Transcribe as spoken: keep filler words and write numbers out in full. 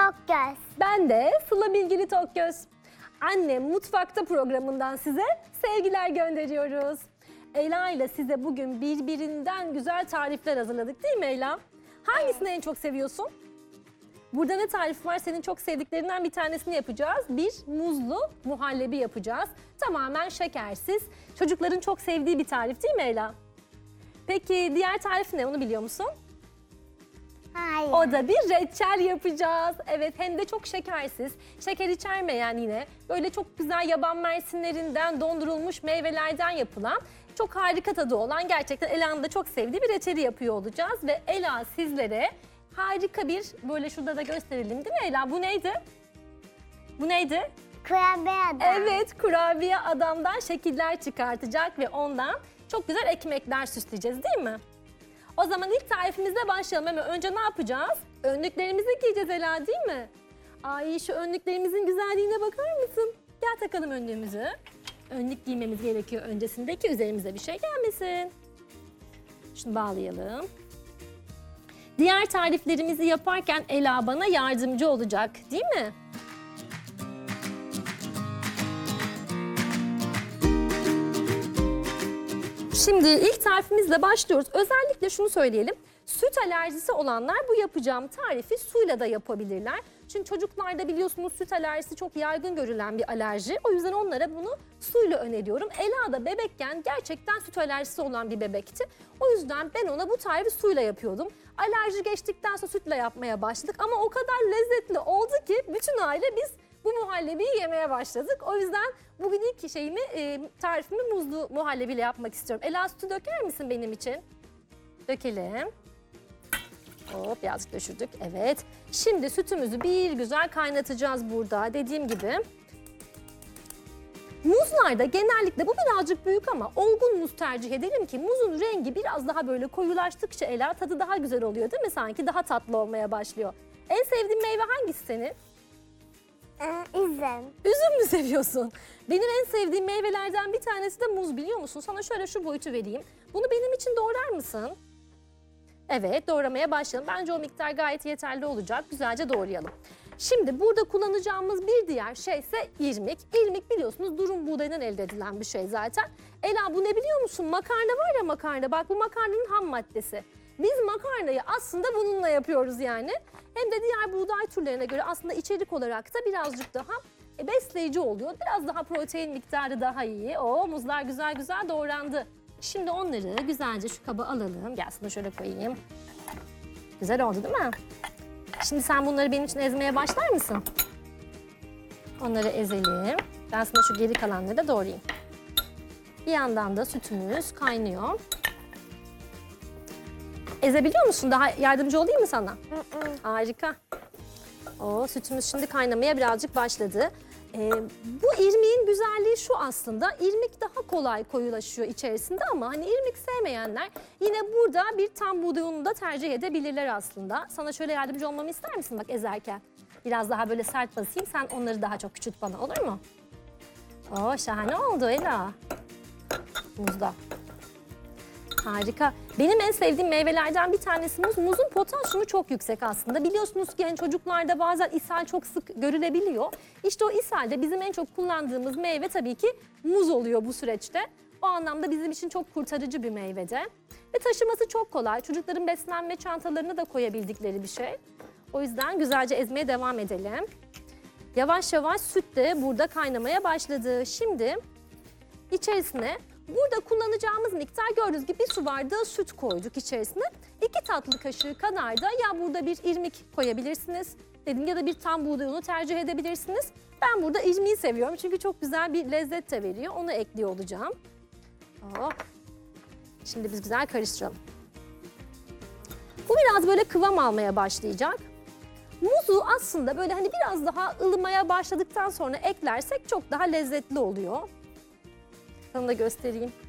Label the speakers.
Speaker 1: Tokgöz.
Speaker 2: Ben de Sıla Bilgili Tokgöz. Annem Mutfakta programından size sevgiler gönderiyoruz. Ela ile size bugün birbirinden güzel tarifler hazırladık değil mi Ela? Hangisini en çok seviyorsun? Burada ne tarif var? Senin çok sevdiklerinden bir tanesini yapacağız. Bir muzlu muhallebi yapacağız. Tamamen şekersiz. Çocukların çok sevdiği bir tarif değil mi Ela? Peki diğer tarif ne? Onu biliyor musun?
Speaker 1: Hayır.
Speaker 2: O da bir reçel yapacağız. Evet, hem de çok şekersiz. Şeker içermeyen yine böyle çok güzel yaban mersinlerinden, dondurulmuş meyvelerden yapılan, çok harika tadı olan, gerçekten Ela'nın da çok sevdiği bir reçeli yapıyor olacağız. Ve Ela sizlere harika bir, böyle şurada da gösterelim değil mi Ela? Bu neydi? Bu neydi?
Speaker 1: Kurabiye adam.
Speaker 2: Evet, kurabiye adamdan şekiller çıkartacak ve ondan çok güzel ekmekler süsleyeceğiz değil mi? O zaman ilk tarifimizle başlayalım. Ama önce ne yapacağız? Önlüklerimizi giyeceğiz Ela değil mi? Ay, şu önlüklerimizin güzelliğine bakar mısın? Gel takalım önlüğümüzü. Önlük giymemiz gerekiyor öncesinde ki üzerimize bir şey gelmesin. Şunu bağlayalım. Diğer tariflerimizi yaparken Ela bana yardımcı olacak değil mi? Şimdi ilk tarifimizle başlıyoruz. Özellikle şunu söyleyelim. Süt alerjisi olanlar bu yapacağım tarifi suyla da yapabilirler. Çünkü çocuklarda biliyorsunuz süt alerjisi çok yaygın görülen bir alerji. O yüzden onlara bunu suyla öneriyorum. Ela da bebekken gerçekten süt alerjisi olan bir bebekti. O yüzden ben ona bu tarifi suyla yapıyordum. Alerji geçtikten sonra sütle yapmaya başladık. Ama o kadar lezzetli oldu ki bütün aile biz bu muhallebiyi yemeye başladık. O yüzden bugün ilk şeyimi, e, tarifimi muzlu muhallebiyle yapmak istiyorum. Ela, sütü döker misin benim için? Dökelim. Hop, birazcık düşürdük. Evet. Şimdi sütümüzü bir güzel kaynatacağız burada. Dediğim gibi. Muzlarda genellikle, bu birazcık büyük ama olgun muz tercih edelim ki muzun rengi biraz daha böyle koyulaştıkça Ela tadı daha güzel oluyor değil mi? Sanki daha tatlı olmaya başlıyor. En sevdiğin meyve hangisi senin?
Speaker 1: Ee, üzüm.
Speaker 2: Üzüm mü seviyorsun? Benim en sevdiğim meyvelerden bir tanesi de muz, biliyor musun? Sana şöyle şu boyutu vereyim. Bunu benim için doğrar mısın? Evet, doğramaya başlayalım. Bence o miktar gayet yeterli olacak. Güzelce doğrayalım. Şimdi burada kullanacağımız bir diğer şey ise irmik. İrmik biliyorsunuz durum buğdayından elde edilen bir şey zaten. Ela, bu ne biliyor musun? Makarna var ya, makarna. Bak, bu makarnanın ham maddesi. Biz makarnayı aslında bununla yapıyoruz yani. Hem de diğer buğday türlerine göre aslında içerik olarak da birazcık daha besleyici oluyor. Biraz daha protein miktarı daha iyi. O muzlar güzel güzel doğrandı. Şimdi onları güzelce şu kaba alalım. Gelsin de şöyle koyayım. Güzel oldu değil mi? Şimdi sen bunları benim için ezmeye başlar mısın? Onları ezelim. Ben sana şu geri kalanları da doğrayayım. Bir yandan da sütümüz kaynıyor. Ezebiliyor musun? Daha yardımcı olayım mı sana?
Speaker 1: Hı hı.
Speaker 2: Harika. O sütümüz şimdi kaynamaya birazcık başladı. Ee, bu irmiğin güzelliği şu aslında. İrmik daha kolay koyulaşıyor içerisinde ama hani irmik sevmeyenler yine burada bir tam buğday ununu da tercih edebilirler aslında. Sana şöyle yardımcı olmamı ister misin bak ezerken? Biraz daha böyle sert basayım, sen onları daha çok küçült bana, olur mu? Oo, şahane oldu Ela. Muzda. Harika. Benim en sevdiğim meyvelerden bir tanesi muz. Muzun potasyumu çok yüksek aslında. Biliyorsunuz ki yani çocuklarda bazen ishal çok sık görülebiliyor. İşte o ishalde bizim en çok kullandığımız meyve tabii ki muz oluyor bu süreçte. O anlamda bizim için çok kurtarıcı bir meyvede. Ve taşıması çok kolay. Çocukların beslenme çantalarına da koyabildikleri bir şey. O yüzden güzelce ezmeye devam edelim. Yavaş yavaş süt de burada kaynamaya başladı. Şimdi içerisine burada kullanacağımız miktar gördüğünüz gibi bir su bardağı süt koyduk içerisine. iki tatlı kaşığı kadar da ya burada bir irmik koyabilirsiniz dedim ya da bir tam buğday unu tercih edebilirsiniz. Ben burada irmiği seviyorum çünkü çok güzel bir lezzet de veriyor. Onu ekliyor olacağım. Hop. Şimdi biz güzel karıştıralım. Bu biraz böyle kıvam almaya başlayacak. Muzu aslında böyle hani biraz daha ılımaya başladıktan sonra eklersek çok daha lezzetli oluyor. Sana da göstereyim.